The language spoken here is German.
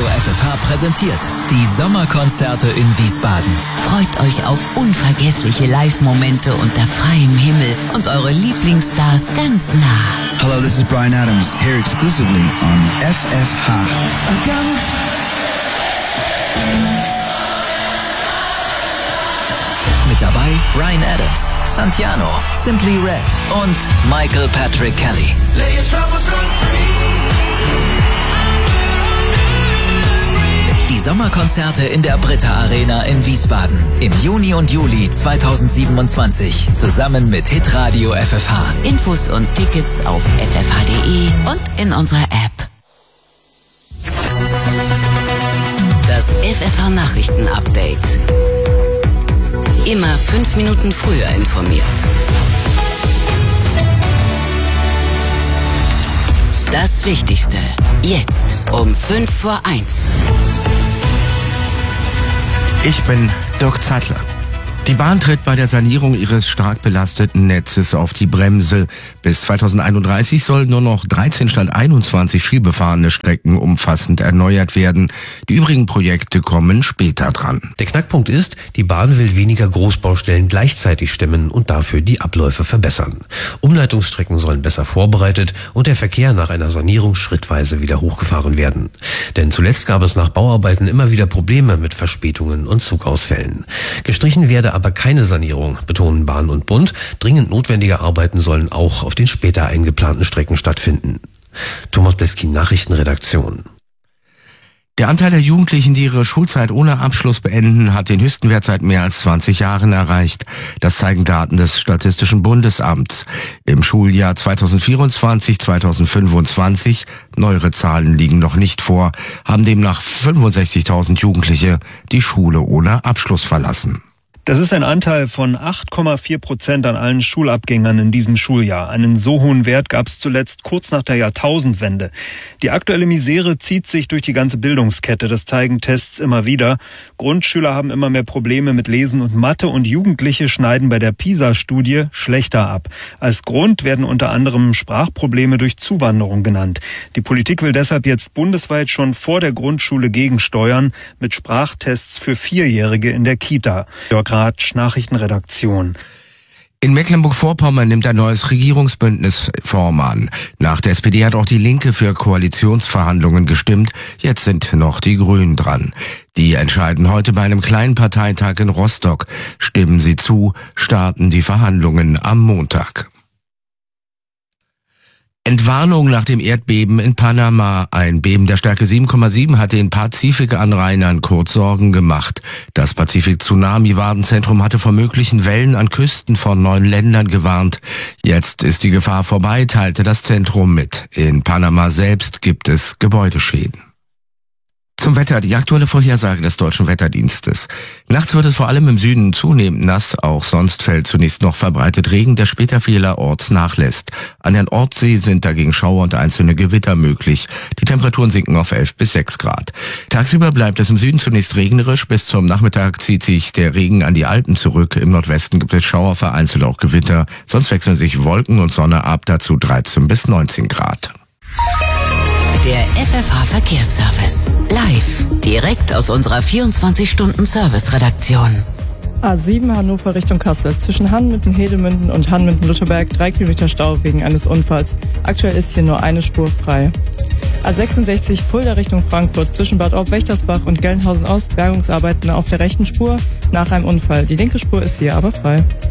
FFH präsentiert die Sommerkonzerte in Wiesbaden. Freut euch auf unvergessliche Live-Momente unter freiem Himmel und eure Lieblingsstars ganz nah. Hello, this is Bryan Adams, here exclusively on FFH. Mit dabei Bryan Adams, Santiano, Simply Red und Michael Patrick Kelly. Die Sommerkonzerte in der Britta Arena in Wiesbaden im Juni und Juli 2027 zusammen mit Hitradio FFH. Infos und Tickets auf ffh.de und in unserer App. Das FFH Nachrichten Update. Immer 5 Minuten früher informiert. Das Wichtigste. Jetzt um 1:05. Ich bin Dirk Zeitler. Die Bahn tritt bei der Sanierung ihres stark belasteten Netzes auf die Bremse. Bis 2031 sollen nur noch 13 statt 21 vielbefahrene Strecken umfassend erneuert werden. Die übrigen Projekte kommen später dran. Der Knackpunkt ist, die Bahn will weniger Großbaustellen gleichzeitig stemmen und dafür die Abläufe verbessern. Umleitungsstrecken sollen besser vorbereitet und der Verkehr nach einer Sanierung schrittweise wieder hochgefahren werden. Denn zuletzt gab es nach Bauarbeiten immer wieder Probleme mit Verspätungen und Zugausfällen. Gestrichen werde aber keine Sanierung, betonen Bahn und Bund. Dringend notwendige Arbeiten sollen auch auf den später eingeplanten Strecken stattfinden. Thomas Bleskin, Nachrichtenredaktion. Der Anteil der Jugendlichen, die ihre Schulzeit ohne Abschluss beenden, hat den höchsten Wert seit mehr als 20 Jahren erreicht. Das zeigen Daten des Statistischen Bundesamts. Im Schuljahr 2024/2025, neuere Zahlen liegen noch nicht vor, haben demnach 65.000 Jugendliche die Schule ohne Abschluss verlassen. Das ist ein Anteil von 8,4% an allen Schulabgängern in diesem Schuljahr. Einen so hohen Wert gab es zuletzt kurz nach der Jahrtausendwende. Die aktuelle Misere zieht sich durch die ganze Bildungskette. Das zeigen Tests immer wieder. Grundschüler haben immer mehr Probleme mit Lesen und Mathe und Jugendliche schneiden bei der PISA-Studie schlechter ab. Als Grund werden unter anderem Sprachprobleme durch Zuwanderung genannt. Die Politik will deshalb jetzt bundesweit schon vor der Grundschule gegensteuern mit Sprachtests für Vierjährige in der Kita. Nachrichtenredaktion. In Mecklenburg-Vorpommern nimmt ein neues Regierungsbündnis Form an. Nach der SPD hat auch die Linke für Koalitionsverhandlungen gestimmt. Jetzt sind noch die Grünen dran. Die entscheiden heute bei einem kleinen Parteitag in Rostock. Stimmen sie zu, starten die Verhandlungen am Montag. Entwarnung nach dem Erdbeben in Panama. Ein Beben der Stärke 7,7 hat den Pazifikanrainern kurz Sorgen gemacht. Das Pazifik-Tsunami-Warnzentrum hatte vor möglichen Wellen an Küsten von 9 Ländern gewarnt. Jetzt ist die Gefahr vorbei, teilte das Zentrum mit. In Panama selbst gibt es Gebäudeschäden. Zum Wetter, die aktuelle Vorhersage des Deutschen Wetterdienstes. Nachts wird es vor allem im Süden zunehmend nass, auch sonst fällt zunächst noch verbreitet Regen, der später vielerorts nachlässt. An der Nordsee sind dagegen Schauer und einzelne Gewitter möglich. Die Temperaturen sinken auf 11 bis 6 Grad. Tagsüber bleibt es im Süden zunächst regnerisch, bis zum Nachmittag zieht sich der Regen an die Alpen zurück. Im Nordwesten gibt es Schauer, vereinzelt auch Gewitter, sonst wechseln sich Wolken und Sonne ab, dazu 13 bis 19 Grad. Der FFH Verkehrsservice. Live. Direkt aus unserer 24-Stunden-Service-Redaktion. A7 Hannover Richtung Kassel. Zwischen Hanmünden-Hedemünden und Hanmünden-Lutherberg 3 Kilometer Stau wegen eines Unfalls. Aktuell ist hier nur eine Spur frei. A66 Fulda Richtung Frankfurt. Zwischen Bad Orb-Wächtersbach und Gelnhausen Ost Bergungsarbeiten auf der rechten Spur nach einem Unfall. Die linke Spur ist hier aber frei.